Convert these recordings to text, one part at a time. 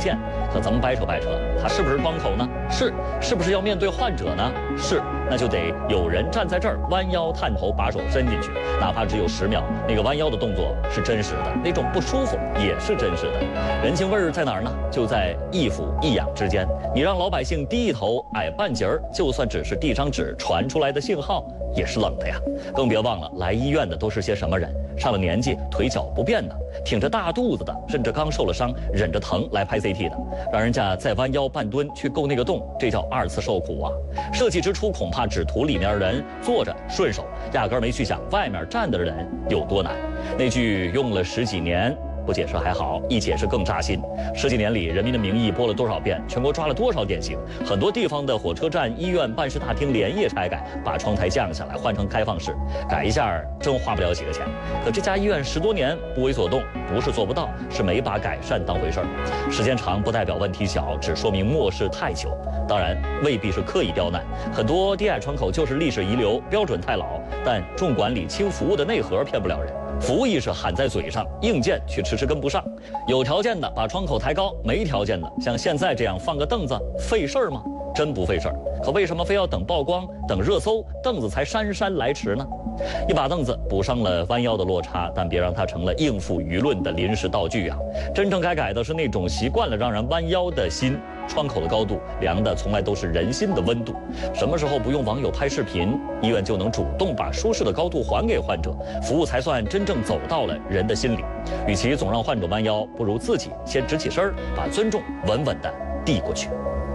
线。可咱们掰扯掰扯，他是不是光头呢？是不是要面对患者呢？是，那就得有人站在这儿弯腰探头，把手伸进去，哪怕只有10秒，那个弯腰的动作是真实的，那种不舒服也是真实的。人情味儿在哪儿呢？就在一俯一仰之间。你让老百姓低一头矮半截儿，就算只是递张纸传出来的信号，也是冷的呀。更别忘了，来医院的都是些什么人？上了年纪、腿脚不便的，挺着大肚子的，甚至刚受了伤，忍着疼来拍 CT 的，让人家再弯腰半蹲去够那个洞，这叫2次受苦啊！设计之初，恐怕只图里面人坐着顺手，压根儿没去想外面站的人有多难。那句用了10几年。不解释还好，一解释更扎心。10几年里，人民的名义播了多少遍，全国抓了多少典型，很多地方的火车站、医院、办事大厅连夜拆改，把窗台降下来，换成开放式，改一下真花不了几个钱。可这家医院10多年不为所动，不是做不到，是没把改善当回事儿。时间长不代表问题小，只说明漠视太久。当然，未必是刻意刁难，很多低矮窗口就是历史遗留，标准太老，但重管理轻服务的内核骗不了人。服务意识喊在嘴上，硬件却迟迟跟不上。有条件的把窗口抬高，没条件的像现在这样放个凳子，费事儿吗？真不费事儿。可为什么非要等曝光、等热搜，凳子才姗姗来迟呢？一把凳子补上了弯腰的落差，但别让它成了应付舆论的临时道具啊！真正该改的是那种习惯了让人弯腰的心。窗口的高度量的从来都是人心的温度。什么时候不用网友拍视频，医院就能主动把舒适的高度还给患者，服务才算真正走到了人的心里。与其总让患者弯腰，不如自己先直起身，把尊重稳稳地递过去。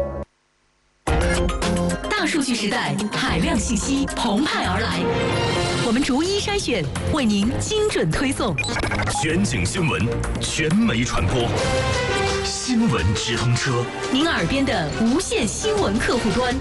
大数据时代，海量信息澎湃而来，我们逐一筛选，为您精准推送。 全景新闻，全媒传播。新闻直通车， 您耳边的无线新闻客户端。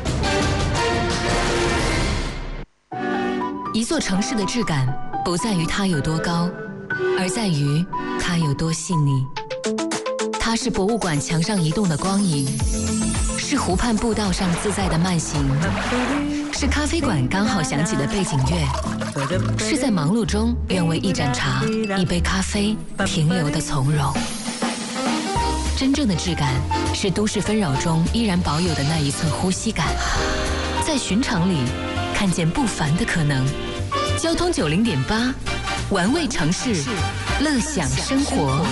一座城市的质感，不在于它有多高，而在于它有多细腻。它是博物馆墙上移动的光影，是湖畔步道上自在的慢行，是咖啡馆刚好响起的背景乐，是在忙碌中愿为一盏茶、一杯咖啡停留的从容。真正的质感是都市纷扰中依然保有的那一寸呼吸感，在寻常里看见不凡的可能。交通90.8，玩味城市，乐享生活。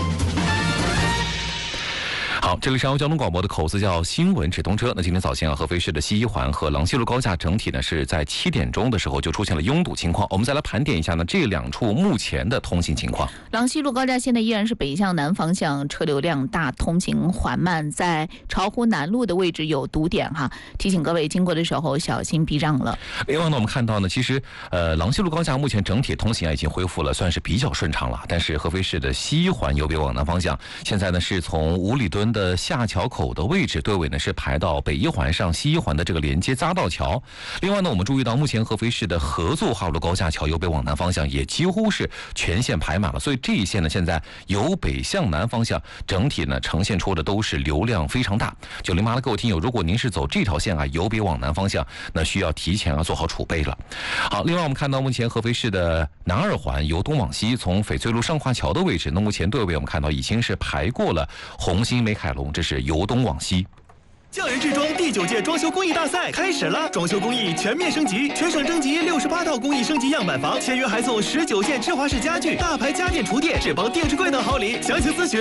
好，这里是上海交通广播的口子叫新闻直通车。那今天早先啊，合肥市的西一环和郎西路高架整体呢是在7点钟的时候就出现了拥堵情况。我们再来盘点一下呢这2处目前的通行情况。 郎西路高架现在依然是北向南方向车流量大，通行缓慢，在巢湖南路的位置有堵点哈，提醒各位经过的时候小心避让了。 另外呢，我们看到呢，其实郎西路高架目前整体通行已经恢复了，算是比较顺畅了。但是合肥市的西一环由北往南方向，现在呢是从五里墩的下桥口的位置，队尾呢是排到北一环上西一环的这个连接匝道桥。另外呢，我们注意到目前合肥市的合作化路高架桥由北往南方向也几乎是全线排满了，所以这一线呢现在由北向南方向整体呢呈现出的都是流量非常大。908的各位听友，如果您是走这条线啊，由北往南方向，那需要提前做好储备了。好，另外我们看到目前合肥市的南二环由东往西，从翡翠路上跨桥的位置，那目前队尾我们看到已经是排过了红星美凯龙，这是由东往西。 匠人制装第9届装修工艺大赛开始了，装修工艺全面升级，全省征集68套工艺升级样板房，签约还送19件芝华士家具、大牌家电厨电、智邦电视柜等好礼。详情咨询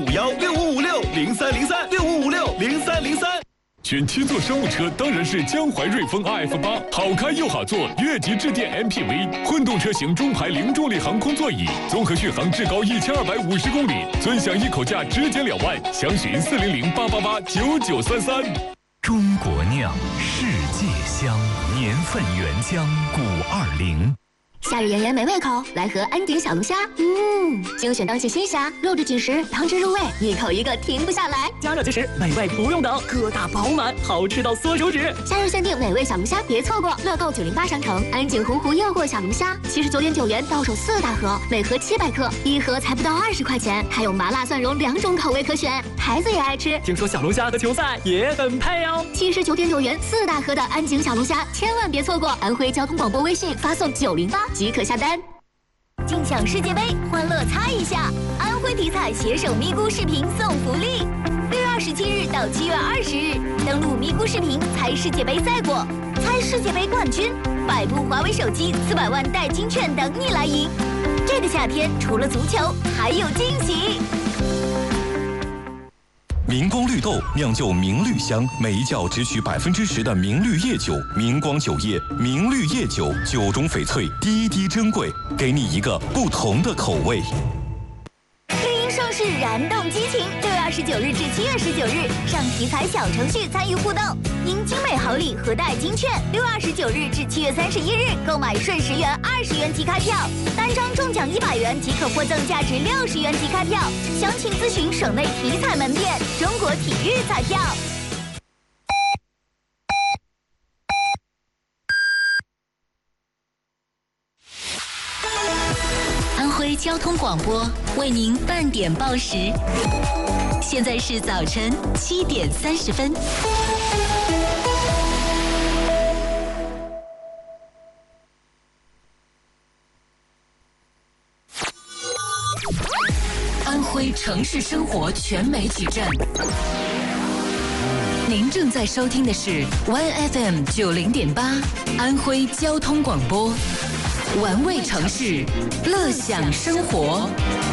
05516556030365560303。 选7座商务车当然是江淮瑞风 RF8， 好开又好坐，越级致电 MPV， 混动车型中排零重力航空座椅，综合续航至高1250公里，尊享一口价直减2万，详询40088889933。 中国酿，世界香，年份原浆520。 夏日炎炎没胃口，来盒安鼎小龙虾。精选当季新虾，肉质紧实，汤汁入味，一口一个停不下来。 加热即食，美味不用等，个大饱满，好吃到缩手指。 夏日限定美味小龙虾，别错过！乐购908商城，安鼎洪湖诱惑小龙虾，79.9元到手4大盒，每盒700克，一盒才不到20块钱，还有麻辣蒜蓉2种口味可选，孩子也爱吃。 听说小龙虾和球赛也很配哦。 79.9元4大盒的安鼎小龙虾，千万别错过！安徽交通广播微信发送908。即可下单。 尽享世界杯，欢乐猜一下！安徽体彩携手咪咕视频送福利。 到7月20日，登录咪咕视频猜世界杯赛果，猜世界杯冠军，100部华为手机，400万代金券等你来赢。这个夏天除了足球，还有惊喜。 明光绿豆酿就明绿香，每一窖只取10%的明绿叶酒，明光酒业明绿叶酒，酒中翡翠，滴滴珍贵，给你一个不同的口味。 绿茵盛世燃动激情，6月29日至7月19日，上体彩小程序参与互动，赢精美好礼和代金券。6月29日至7月31日，购买顺10元、20元即开票，单张中奖100元即可获赠价值60元即开票。详情咨询省内体彩门店。中国体育彩票。 安徽交通广播为您半点报时，现在是早晨7点30分。安徽城市生活全媒体站，您正在收听的是 1FM 90.8安徽交通广播，玩味城市，乐享生活。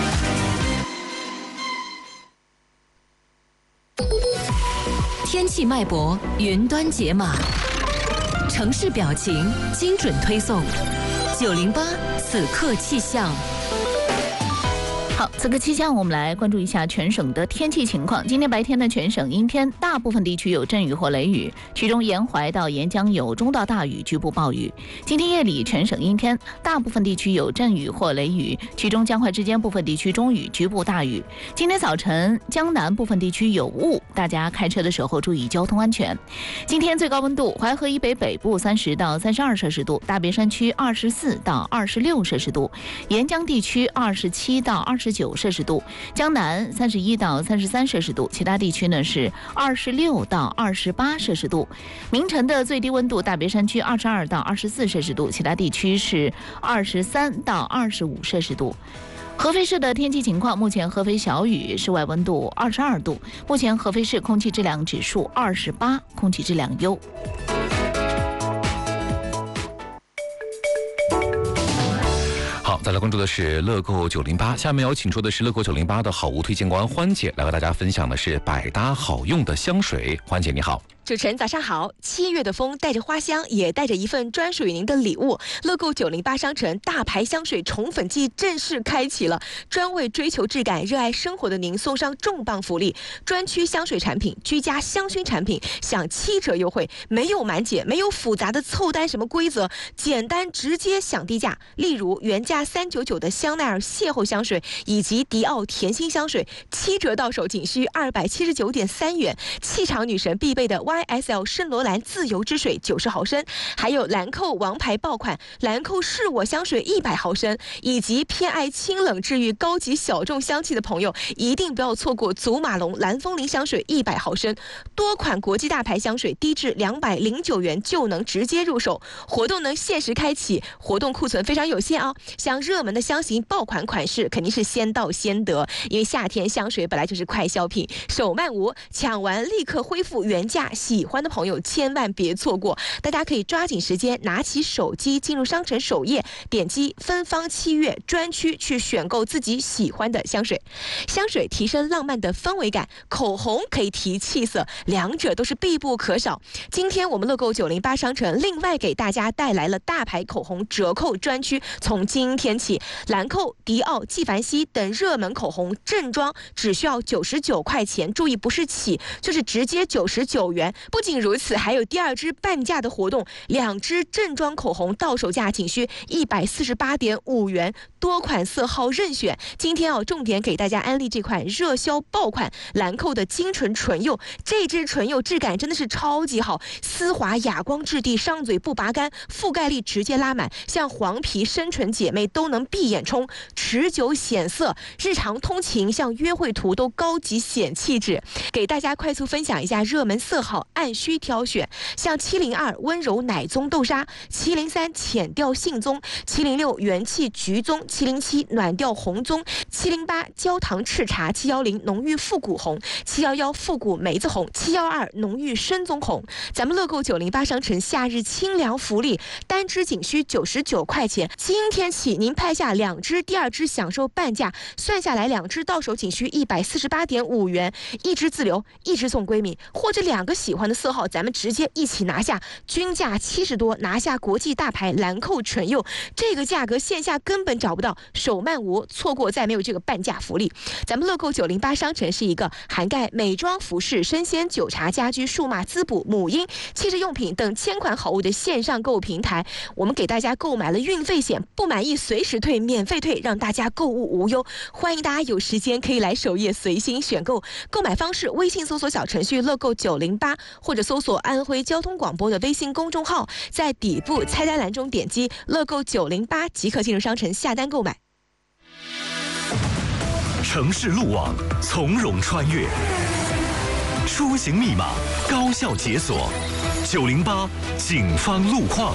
天气脉搏，云端解码，城市表情，精准推送。908此刻气象。 好，此刻气象我们来关注一下全省的天气情况。今天白天呢，全省阴天，大部分地区有阵雨或雷雨，其中沿淮到沿江有中到大雨，局部暴雨。今天夜里全省阴天，大部分地区有阵雨或雷雨，其中江淮之间部分地区中雨，局部大雨。今天早晨江南部分地区有雾，大家开车的时候注意交通安全。今天最高温度，淮河以北北部30到32摄氏度，大别山区24到26摄氏度，沿江地区27到29摄氏度，江南31到33摄氏度，其他地区呢是26到28摄氏度。明晨的最低温度，大别山区22到24摄氏度，其他地区是23到25摄氏度。合肥市的天气情况，目前合肥小雨，室外温度22度，目前合肥市空气质量指数28，空气质量优。 好，再来关注的是乐购908，下面要请出的是乐购908的好物推荐官欢姐，来和大家分享的是百搭好用的香水。欢姐你好。 主持人早上好，7月的风带着花香，也带着一份专属于您的礼物。乐购908商城大牌香水宠粉季正式开启了，专为追求质感、热爱生活的您送上重磅福利：专区香水产品、居家香薰产品享7折优惠，没有满减，没有复杂的凑单什么规则，简单直接享低价。例如原价399的香奈儿邂逅香水以及迪奥甜心香水，7折到手仅需279.3元。气场女神必备的YSL 圣罗兰自由之水90毫升，还有兰蔻王牌爆款兰蔻是我香水100毫升，以及偏爱清冷治愈高级小众香气的朋友，一定不要错过祖马龙蓝风铃香水100毫升。多款国际大牌香水低至209元就能直接入手，活动能限时开启，活动库存非常有限哦。像热门的香型爆款款式肯定是先到先得，因为夏天香水本来就是快消品，手慢无，抢完立刻恢复原价，喜欢的朋友千万别错过。大家可以抓紧时间，拿起手机进入商城首页，点击芬芳7月专区去选购自己喜欢的香水。香水提升浪漫的氛围感，口红可以提气色，两者都是必不可少。今天我们乐购908商城另外给大家带来了大牌口红折扣专区，从今天起，兰蔻、迪奥、纪梵希等热门口红正装只需要99块钱，注意不是起就是直接99元。不仅如此，还有第二支半价的活动，2支正装口红到手价仅需148.5元，多款色号任选。今天重点给大家安利这款热销爆款兰蔻的精纯唇釉，这支唇釉质感真的是超级好，丝滑哑光质地，上嘴不拔干，覆盖力直接拉满，像黄皮深唇姐妹都能闭眼冲，持久显色，日常通勤像约会图都高级显气质。给大家快速分享一下热门色号按需挑选，像702温柔奶棕豆沙、703浅调杏棕、706元气橘棕、707暖调红棕、708焦糖赤茶、710浓郁复古红、711复古梅子红、712浓郁深棕红。咱们乐购908商城夏日清凉福利，单支仅需99块钱，今天起您拍下2支，第2支享受半价，算下来2支到手仅需148.5元，一支自留，1支送闺蜜，或者2个喜欢的色号，咱们直接一起拿下，均价70多，拿下国际大牌兰蔻纯柚，这个价格线下根本找不到，手慢无，错过再没有这个半价福利。咱们乐购908商城是一个涵盖美妆、服饰、生鲜、酒茶、家居、数码滋补、母婴、汽车用品等1000款好物的线上购物平台。我们给大家购买了运费险，不满意随时退，免费退，让大家购物无忧。欢迎大家有时间可以来首页随心选购。购买方式：微信搜索小程序乐购908，或者搜索安徽交通广播的微信公众号，在底部菜单栏中点击乐购908即可进入商城下单购买。 城市路网从容穿越，出行密码高效解锁。908警方路况。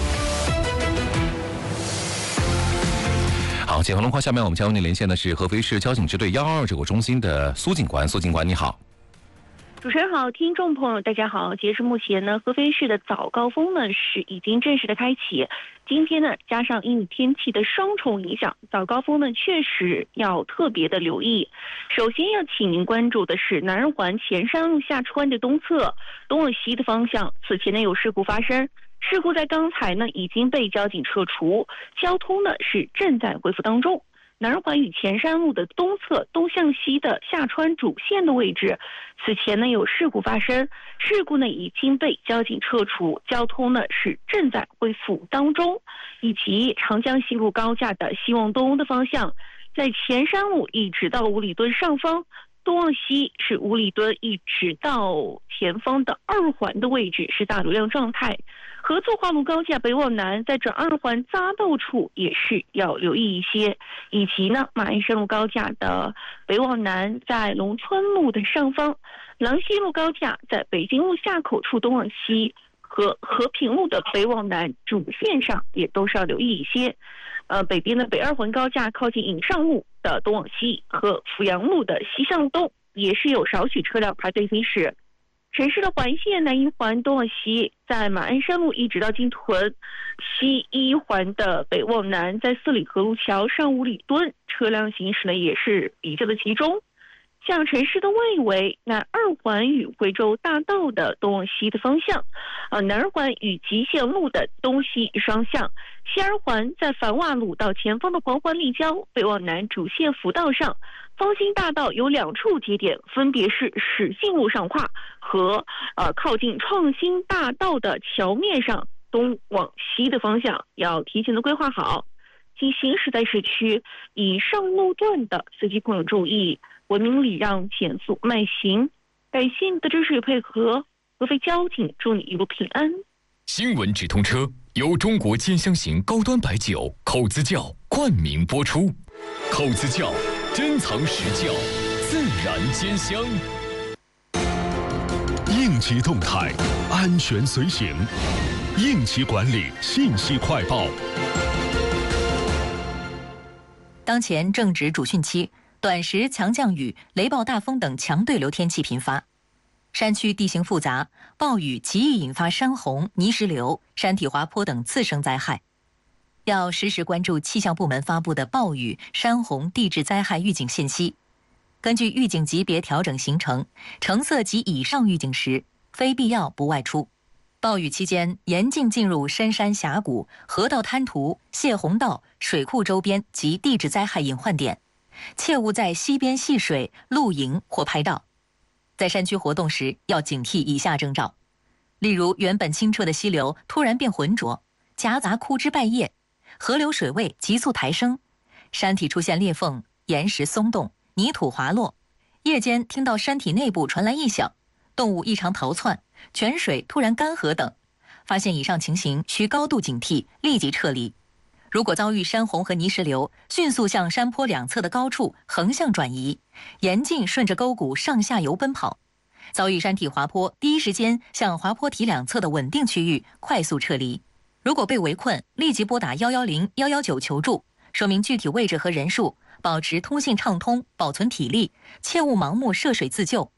好，警方路况，下面我们将为您连线的是合肥市交警支队122指挥中心的苏警官。苏警官，你好。 主持人好，听众朋友大家好。截至目前呢，合肥市的早高峰呢是已经正式的开启。今天呢，加上阴雨天气的双重影响，早高峰呢确实要特别的留意。首先要请您关注的是南二环前山路下穿的东侧东往西的方向，此前呢有事故发生。事故在刚才呢已经被交警撤除，交通呢是正在恢复当中。南二环与前山路的东侧东向西的下穿主线的位置，此前呢有事故发生，事故呢已经被交警撤除，交通呢是正在恢复当中。以及长江西路高架的西往东的方向，在前山路一直到五里墩上方，东往西是五里墩一直到前方的2环的位置是大流量状态。合作化路高架北往南在转2环匝道处也是要留意一些，以及呢马鞍山路高架的北往南在龙村路的上方，郎西路高架在北京路下口处东往西和和平路的北往南主线上也都是要留意一些。北边的北2环高架靠近颍上路的东往西和阜阳路的西向东也是有少许车辆排队行驶。城市的环线南1环东往西在马鞍山路一直到金屯，西1环的北往南在四里河路桥上五里墩车辆行驶呢也是比较的集中。像城市的外围南2环与惠州大道的东往西的方向，南2环与集贤路的东西双向，西2环在繁华路到前方的黄环立交北往南主线辅道上，方兴大道有2处节点，分别是始信路上跨和靠近创新大道的桥面上东往西的方向，要提前的规划好。请行驶在市区以上路段的司机朋友注意，文明礼让，减速慢行。感谢你的支持与配合，合肥交警祝你一路平安。 新闻直通车由中国兼香型高端白酒口子窖冠名播出，口子窖珍藏实窖，自然兼香。 应急动态，安全随行，应急管理信息快报。 当前正值主汛期，短时强降雨、雷暴大风等强对流天气频发，山区地形复杂，暴雨极易引发山洪、泥石流、山体滑坡等次生灾害。要实时关注气象部门发布的暴雨、山洪、地质灾害预警信息，根据预警级别调整行程，橙色及以上预警时，非必要不外出。暴雨期间，严禁进入深山峡谷、河道滩涂、泄洪道、水库周边及地质灾害隐患点，切勿在溪边戏水、露营或拍照。在山区活动时，要警惕以下征兆，例如原本清澈的溪流突然变浑浊，夹杂枯枝败叶，河流水位急速抬升，山体出现裂缝、岩石松动、泥土滑落，夜间听到山体内部传来异响，动物异常逃窜，泉水突然干涸等，发现以上情形需高度警惕，立即撤离。如果遭遇山洪和泥石流，迅速向山坡两侧的高处横向转移，严禁顺着沟谷上下游奔跑。 遭遇山体滑坡，第一时间向滑坡体两侧的稳定区域快速撤离。如果被围困，立即拨打110、119求助，说明具体位置和人数，保持通信畅通，保存体力，切勿盲目涉水自救。